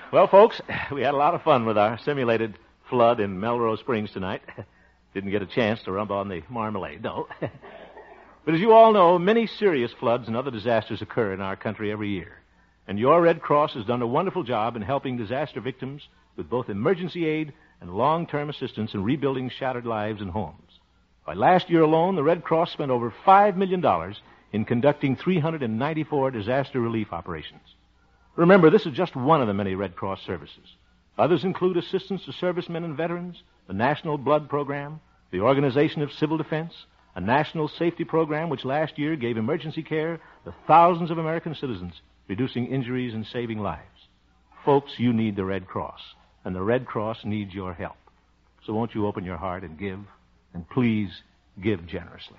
Well, folks, we had a lot of fun with our simulated flood in Melrose Springs tonight. Didn't get a chance to rub on the marmalade, no. But as you all know, many serious floods and other disasters occur in our country every year. And your Red Cross has done a wonderful job in helping disaster victims with both emergency aid and long-term assistance in rebuilding shattered lives and homes. By last year alone, the Red Cross spent over $5 million in conducting 394 disaster relief operations. Remember, this is just one of the many Red Cross services. Others include assistance to servicemen and veterans, the National Blood Program, the Organization of Civil Defense, a national safety program which last year gave emergency care to thousands of American citizens, reducing injuries and saving lives. Folks, you need the Red Cross, and the Red Cross needs your help. So won't you open your heart and give, and please give generously.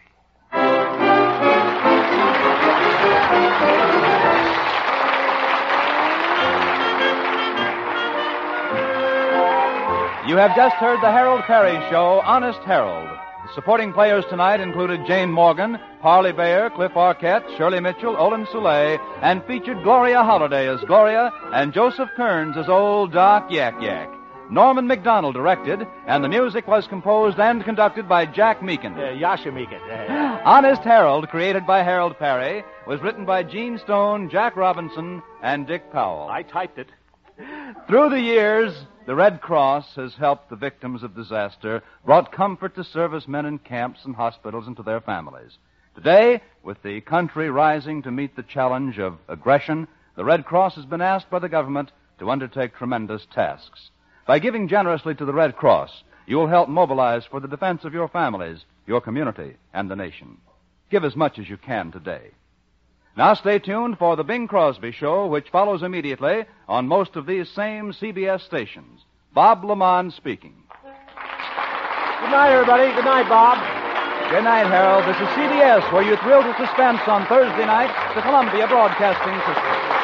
You have just heard the Harold Perry Show, Honest Harold. The supporting players tonight included Jane Morgan, Parley Bayer, Cliff Arquette, Shirley Mitchell, Olin Soule, and featured Gloria Holliday as Gloria and Joseph Kearns as Old Doc Yak Yak. Norman McDonald directed, and the music was composed and conducted by Jack Meakin. Yasha Meakin. Honest Harold, created by Harold Perry, was written by Gene Stone, Jack Robinson, and Dick Powell. I typed it. Through the years, the Red Cross has helped the victims of disaster, brought comfort to servicemen in camps and hospitals and to their families. Today, with the country rising to meet the challenge of aggression, the Red Cross has been asked by the government to undertake tremendous tasks. By giving generously to the Red Cross, you will help mobilize for the defense of your families, your community, and the nation. Give as much as you can today. Now stay tuned for the Bing Crosby Show, which follows immediately on most of these same CBS stations. Bob Lamont speaking. Good night, everybody. Good night, Bob. Good night, Harold. This is CBS, where you thrill to suspense on Thursday night, the Columbia Broadcasting System.